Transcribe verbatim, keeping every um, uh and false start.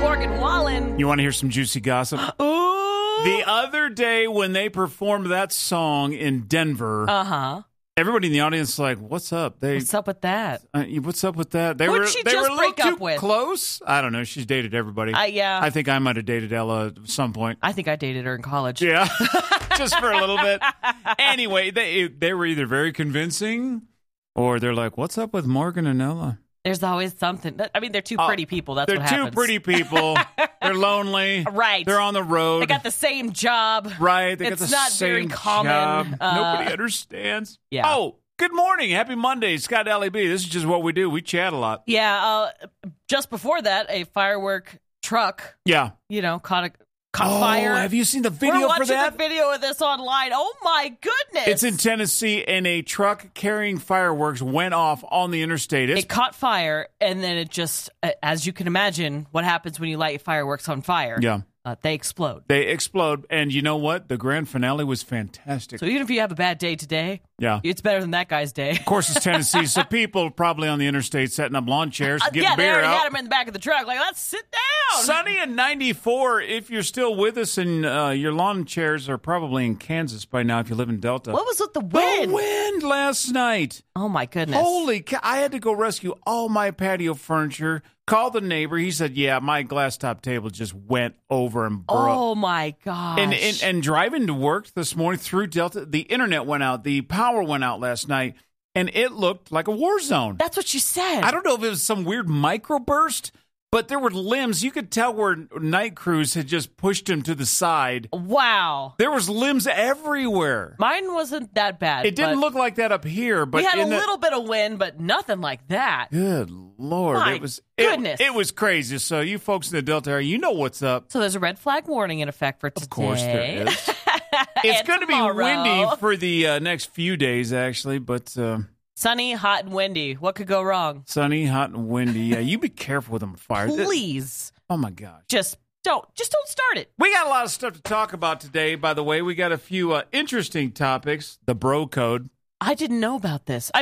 Morgan Wallen. You want to hear some juicy gossip? Ooh. The other day when they performed that song in Denver, Uh-huh. everybody in the audience was like, what's up? They, What's up with that? uh, what's up with that? They Who'd were, she they just were a little break up too with? close. I don't know. She's dated everybody. Uh, yeah. I think I might have dated Ella at some point. I think I dated her in college. Yeah, just for a little bit. Anyway, they they were either very convincing or they're like, what's up with Morgan and Ella? There's always something. I mean, they're two Oh, pretty people. That's They're what two happens. pretty people. They're lonely. Right. They're on the road. They got the same job. Right. They It's got the not same very common. job. Uh, Nobody understands. yeah. Oh, good morning. Happy Monday. Scott L A B. This is just what we do. We chat a lot. Yeah. Uh, just before that, a firework truck, Yeah. you know, caught a caught oh, fire. have you seen the We're video watching for that? the video of this online. Oh my goodness! It's in Tennessee, and a truck carrying fireworks went off on the interstate. It's It caught fire, and then it just, uh, as you can imagine, what happens when you light fireworks on fire? yeah. Uh, they explode. They explode, and you know what? The grand finale was fantastic. So even if you have a bad day today, yeah. it's better than that guy's day. Of course, it's Tennessee, so people probably on the interstate setting up lawn chairs, Uh, getting yeah, they beer already out. had him in the back of the truck. Like, let's sit down. Sunny and ninety-four. If you're still with us, and uh, your lawn chairs are probably in Kansas by now if you live in Delta. What was with the The wind? wind last night. Oh my goodness! Holy cow. I had to go rescue all my patio furniture. Call the neighbor. He said, yeah, my glass top table just went over and broke. Oh my gosh! And, and and driving to work this morning through Delta, the internet went out, the power went out last night, and it looked like a war zone. That's what you said. I don't know if it was some weird microburst, but there were limbs. You could tell where night crews had just pushed him to the side. Wow. There was limbs everywhere. Mine wasn't that bad. It didn't but look like that up here, but we had a in the- little bit of wind, but nothing like that. Good Lord, My it was it- goodness. It, was crazy. So you folks in the Delta area, you know what's up. So there's a red flag warning in effect for today. Of course there is. It's And going to be tomorrow. windy for the uh, next few days, actually, but uh, Sunny, hot, and windy. What could go wrong? sunny, hot, and windy. Yeah, you be careful with them fires. Please, Oh my gosh. just don't, just don't start it. We got a lot of stuff to talk about today. By the way, we got a few uh, interesting topics. The bro code. I didn't know about this. I